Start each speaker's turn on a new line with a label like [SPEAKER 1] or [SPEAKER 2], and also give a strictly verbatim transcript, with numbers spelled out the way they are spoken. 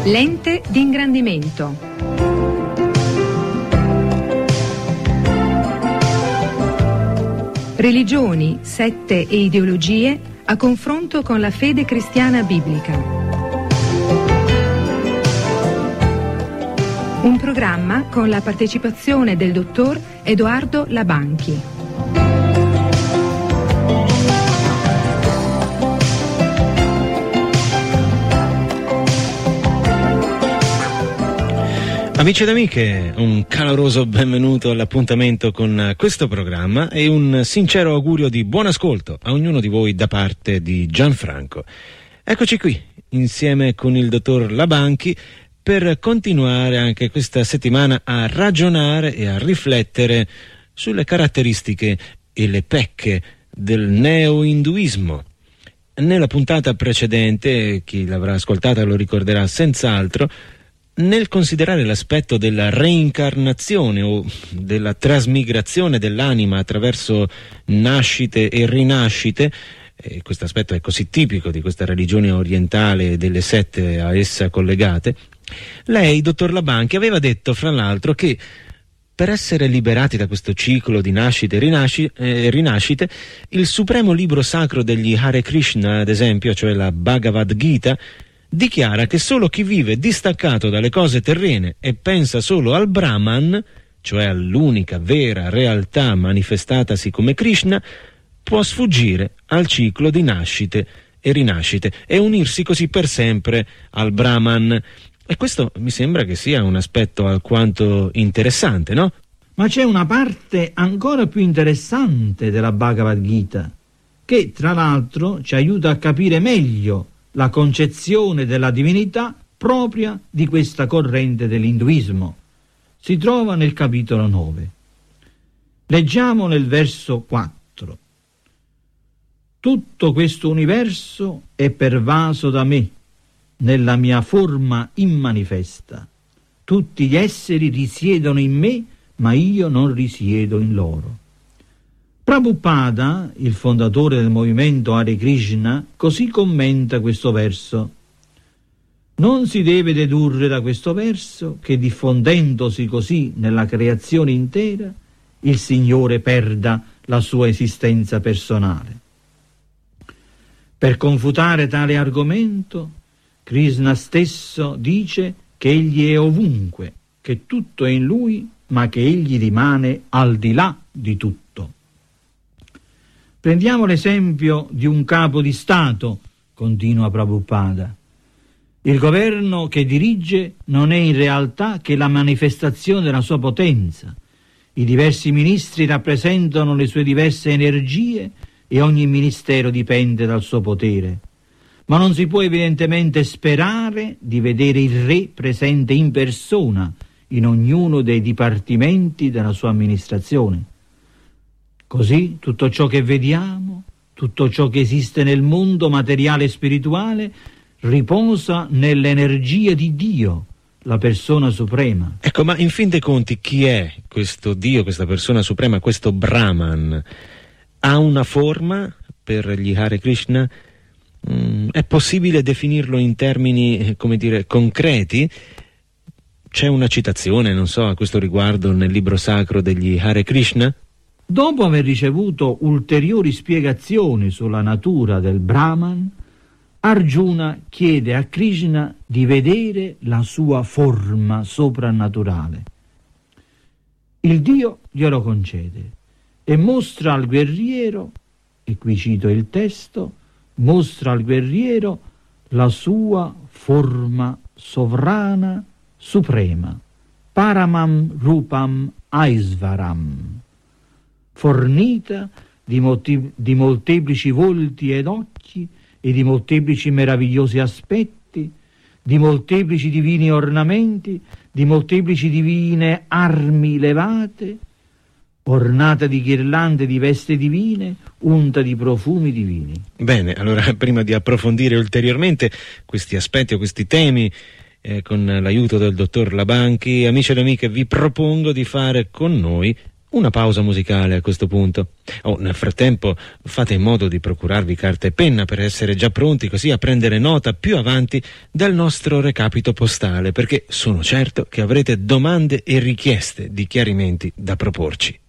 [SPEAKER 1] Lente di ingrandimento. Religioni, sette e ideologie a confronto con la fede cristiana biblica. Un programma con la partecipazione del dottor Edoardo Labanchi.
[SPEAKER 2] Amici ed amiche, un caloroso benvenuto all'appuntamento con questo programma e un sincero augurio di buon ascolto a ognuno di voi da parte di Gianfranco. Eccoci qui, insieme con il dottor Labanchi, per continuare anche questa settimana a ragionare e a riflettere sulle caratteristiche e le pecche del neo-induismo. Nella puntata precedente, chi l'avrà ascoltata lo ricorderà senz'altro, nel considerare l'aspetto della reincarnazione o della trasmigrazione dell'anima attraverso nascite e rinascite, e questo aspetto è così tipico di questa religione orientale e delle sette a essa collegate, lei, dottor Labanchi, aveva detto fra l'altro che per essere liberati da questo ciclo di nascite e rinasci, eh, rinascite, il supremo libro sacro degli Hare Krishna, ad esempio, cioè la Bhagavad Gita, dichiara che solo chi vive distaccato dalle cose terrene e pensa solo al Brahman, cioè all'unica vera realtà manifestatasi come Krishna, può sfuggire al ciclo di nascite e rinascite e unirsi così per sempre al Brahman. E questo mi sembra che sia un aspetto alquanto interessante, no?
[SPEAKER 3] Ma c'è una parte ancora più interessante della Bhagavad Gita, che tra l'altro ci aiuta a capire meglio la concezione della divinità propria di questa corrente dell'induismo. Si trova nel capitolo nove. Leggiamo nel verso quattro. Tutto questo universo è pervaso da me, nella mia forma immanifesta. Tutti gli esseri risiedono in me, ma io non risiedo in loro. Prabhupada, il fondatore del movimento Hare Krishna, così commenta questo verso. Non si deve dedurre da questo verso che diffondendosi così nella creazione intera, il Signore perda la sua esistenza personale. Per confutare tale argomento, Krishna stesso dice che egli è ovunque, che tutto è in lui, ma che egli rimane al di là di tutto. Prendiamo l'esempio di un capo di Stato, continua Prabhupada. Il governo che dirige non è in realtà che la manifestazione della sua potenza. I diversi ministri rappresentano le sue diverse energie e ogni ministero dipende dal suo potere. Ma non si può evidentemente sperare di vedere il re presente in persona in ognuno dei dipartimenti della sua amministrazione. Così tutto ciò che vediamo, tutto ciò che esiste nel mondo materiale e spirituale, riposa nell'energia di Dio, la persona suprema.
[SPEAKER 2] Ecco, ma in fin dei conti chi è questo Dio, questa persona suprema, questo Brahman? Ha una forma per gli Hare Krishna? Mm, è possibile definirlo in termini, come dire, concreti? C'è una citazione, non so, a questo riguardo nel libro sacro degli Hare Krishna?
[SPEAKER 3] Dopo aver ricevuto ulteriori spiegazioni sulla natura del Brahman, Arjuna chiede a Krishna di vedere la sua forma soprannaturale. Il Dio glielo concede e mostra al guerriero, e qui cito il testo, mostra al guerriero la sua forma sovrana suprema, Paramam Rupam Aisvaram, fornita di, molti, di molteplici volti ed occhi e di molteplici meravigliosi aspetti, di molteplici divini ornamenti, di molteplici divine armi levate, ornata di ghirlande di veste divine, unta di profumi divini.
[SPEAKER 2] Bene, allora prima di approfondire ulteriormente questi aspetti o questi temi eh, con l'aiuto del dottor Labanchi, amici ed amiche, vi propongo di fare con noi una pausa musicale a questo punto. Oh, nel frattempo fate in modo di procurarvi carta e penna per essere già pronti così a prendere nota più avanti del nostro recapito postale, perché sono certo che avrete domande e richieste di chiarimenti da proporci.